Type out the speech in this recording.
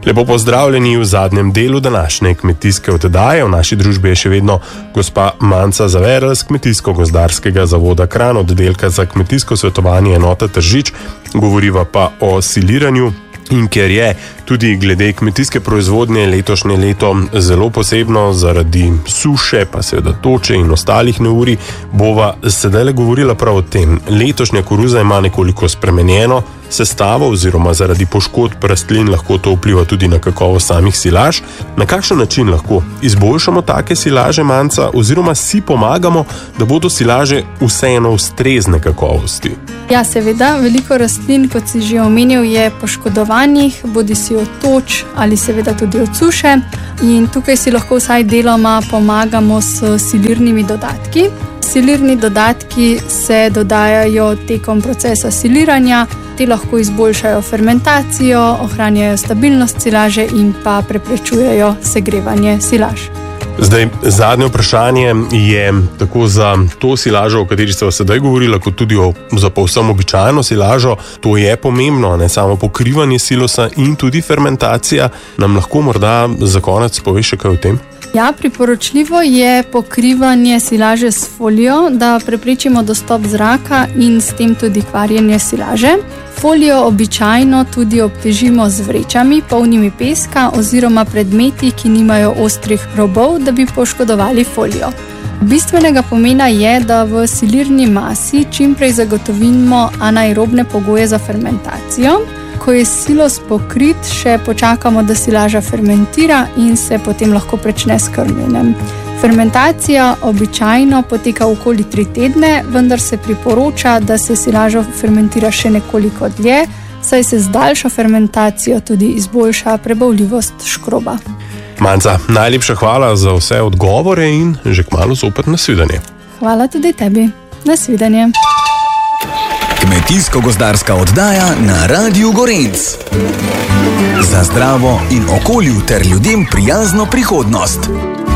Lepo pozdravljeni v zadnjem delu današnje kmetijske oddaje. V naši družbi je še vedno gospa Manca Zaverl z Kmetijsko-gozdarskega zavoda Kranj, oddelka za kmetijsko svetovanje enota Tržič. Govoriva pa o siliranju. In ker je tudi glede kmetijske proizvodnje letošnje leto zelo posebno zaradi suše, pa seveda toče in ostalih neurij, bova sedaj govorila prav o tem. Letošnja koruza ima nekoliko spremenjeno sestavo oziroma zaradi poškodb rastlin lahko to vpliva tudi na kakovost samih silaž. Na kakšen način lahko izboljšamo take silaže, Manca, oziroma si pomagamo, da bodo silaže vseeno ustrezne kakovosti? Ja, seveda, veliko rastlin, kot si že omenil, je poškodovanih, bodisi od toč ali seveda tudi od suše, in tukaj si lahko vsaj deloma pomagamo s silirnimi dodatki. Silirni dodatki se dodajajo tekom procesa siliranja, ti lahko izboljšajo fermentacijo, ohranjajo stabilnost silaže in pa preprečujejo segrevanje silaž. Zdaj, zadnje vprašanje je tako za to silažo, o kateri ste sedaj govorila, kot tudi za povsem običajno silažo. To je pomembno, ne samo pokrivanje silosa in tudi fermentacija. Nam lahko morda za konec poveš še kaj o tem? Ja, priporočljivo je pokrivanje silaže s folijo, da preprečimo dostop zraka in s tem tudi kvarjenje silaže. Folijo običajno tudi obtežimo z vrečami, polnimi peska oziroma predmeti, ki nimajo ostrih robov, da bi poškodovali folijo. Bistvenega pomena je, da v silirni masi čimprej zagotovimo anaerobne pogoje za fermentacijo. Ko je silos pokrit, še počakamo, da silaža fermentira in se potem lahko prične s krmljenjem. Fermentacija običajno poteka okoli 3 tedne, vendar se priporoča, da se silaža fermentira še nekoliko dlje, saj se z daljšo fermentacijo tudi izboljša prebavljivost škroba. Manca, najlepša hvala za vse odgovore in že kmalu zopet nasvidenje. Hvala tudi tebi. Nasvidenje. Kmetijsko-gozdarska oddaja na Radiu Gorenc. Za zdravo in okolju ter ljudem prijazno prihodnost.